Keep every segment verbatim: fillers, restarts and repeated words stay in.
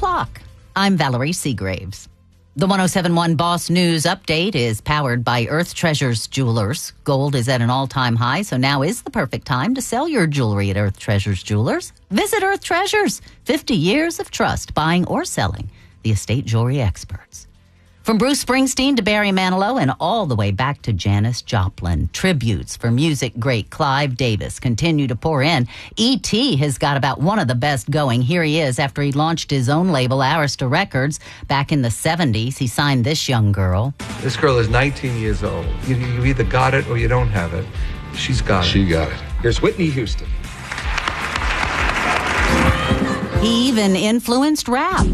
o'clock. I'm Valerie Seagraves. The one oh seven point one Boss News Update is powered by Earth Treasures Jewelers. Gold is at an all-time high, so now is the perfect time to sell your jewelry at Earth Treasures Jewelers. Visit Earth Treasures. fifty years of trust, buying or selling. The estate jewelry experts. From Bruce Springsteen to Barry Manilow and all the way back to Janis Joplin, tributes for music great Clive Davis continue to pour in. E T has got about one of the best going. Here he is after he launched his own label, Arista Records. Back in the seventies, he signed this young girl. This girl is nineteen years old. You, you either got it or you don't have it. She's got it. She got it. Here's Whitney Houston. He even influenced rap.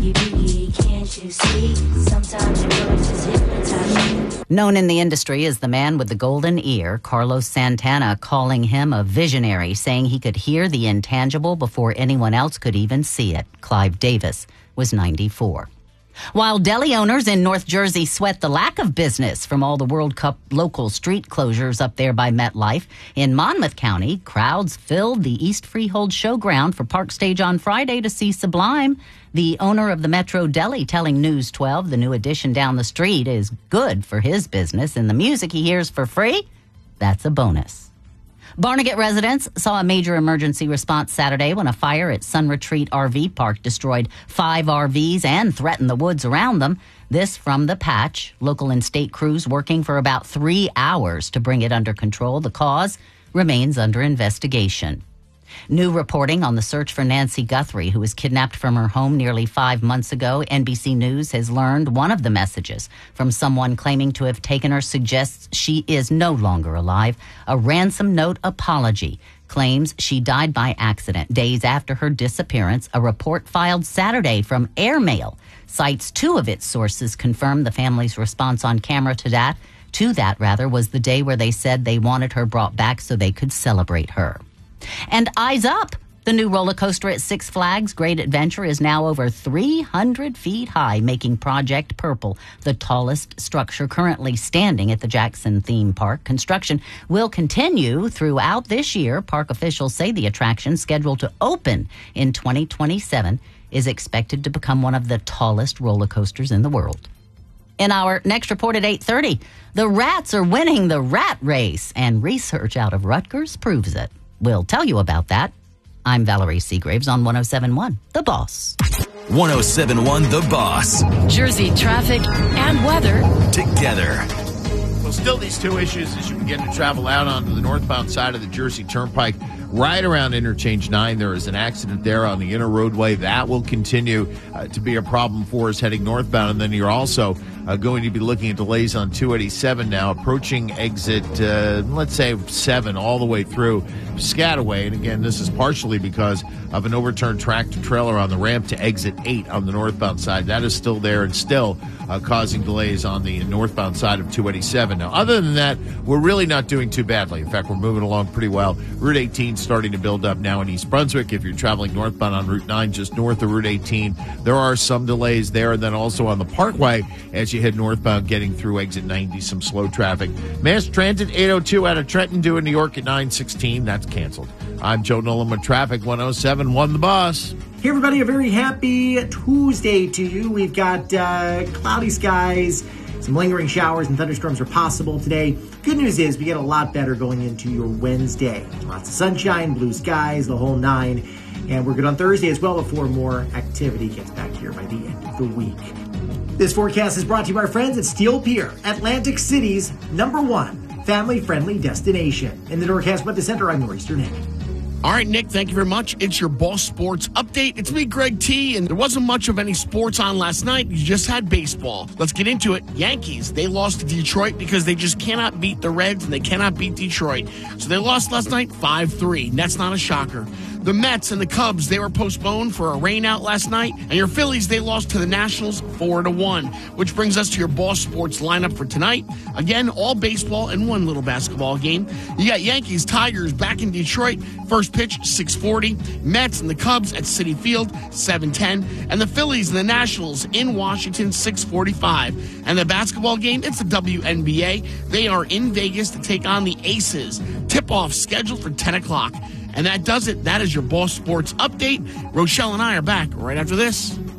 Known in the industry as the man with the golden ear, Carlos Santana calling him a visionary, saying he could hear the intangible before anyone else could even see it. Clive Davis was ninety-four. While deli owners in North Jersey sweat the lack of business from all the World Cup local street closures up there by MetLife, in Monmouth County, crowds filled the East Freehold Showground for Park Stage on Friday to see Sublime. The owner of the Metro Deli telling News twelve the new addition down the street is good for his business, and the music he hears for free, that's a bonus. Barnegat residents saw a major emergency response Saturday when a fire at Sun Retreat R V Park destroyed five R Vs and threatened the woods around them. This from The Patch. Local and state crews working for about three hours to bring it under control. The cause remains under investigation. New reporting on the search for Nancy Guthrie, who was kidnapped from her home nearly five months ago. N B C News has learned one of the messages from someone claiming to have taken her suggests she is no longer alive. A ransom note apology claims she died by accident. Days after her disappearance, a report filed Saturday from Airmail cites two of its sources confirmed the family's response on camera to that. To that, rather, was the day where they said they wanted her brought back so they could celebrate her. And Eyes Up, the new roller coaster at Six Flags Great Adventure, is now over three hundred feet high, making Project Purple the tallest structure currently standing at the Jackson theme park. Construction will continue throughout this year. Park officials say the attraction, scheduled to open in twenty twenty-seven, is expected to become one of the tallest roller coasters in the world. In our next report at eight thirty, the rats are winning the rat race, and research out of Rutgers proves it. We'll tell you about that. I'm Valerie Seagraves on one oh seven point one, The Boss. one oh seven point one The Boss. Jersey traffic and weather together. Well, still these two issues as you begin to travel out onto the northbound side of the Jersey Turnpike. Right around Interchange nine, there is an accident there on the inner roadway. That will continue uh, to be a problem for us heading northbound. And then you're also uh, going to be looking at delays on two eighty-seven now, approaching exit, uh, let's say, seven, all the way through Piscataway. And again, this is partially because of an overturned tractor trailer on the ramp to exit eight on the northbound side. That is still there and still uh, causing delays on the northbound side of two eighty-seven. Now, other than that, we're really not doing too badly. In fact, we're moving along pretty well. Route eighteen starting to build up now in East Brunswick. If you're traveling northbound on Route nine, just north of Route eighteen, there are some delays there. And then also on the Parkway, as you head northbound, getting through exit ninety, some slow traffic. Mass Transit eight oh two out of Trenton due in New York at nine sixteen. That's canceled. I'm Joe Nolan with traffic. one oh seven point one The Boss. Hey, everybody, a very happy Tuesday to you. We've got uh, cloudy skies. Some lingering showers and thunderstorms are possible today. Good news is we get a lot better going into your Wednesday. Lots of sunshine, blue skies, the whole nine. And we're good on Thursday as well before more activity gets back here by the end of the week. This forecast is brought to you by our friends at Steel Pier, Atlantic City's number one family-friendly destination. In the Norcast Weather Center, I'm Maurice Nick. All right, Nick, thank you very much. It's your Boss Sports Update. It's me, Greg T, and there wasn't much of any sports on last night. You just had baseball. Let's get into it. Yankees, they lost to Detroit because they just cannot beat the Reds, and they cannot beat Detroit. So they lost last night five three. That's not a shocker. The Mets and the Cubs, they were postponed for a rainout last night. And your Phillies, they lost to the Nationals four to one, which brings us to your Boss Sports lineup for tonight. Again, all baseball and one little basketball game. You got Yankees, Tigers back in Detroit. First pitch, six forty. Mets and the Cubs at Citi Field, seven ten. And the Phillies and the Nationals in Washington, six forty-five. And the basketball game, it's the W N B A. They are in Vegas to take on the Aces. Tip-off scheduled for ten o'clock. And that does it. That is your Boss Sports Update. Rochelle and I are back right after this.